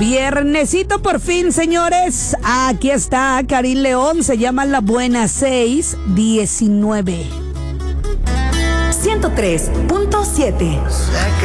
Viernesito por fin, señores. Aquí está Karin León, se llama La Buena 619. 103.7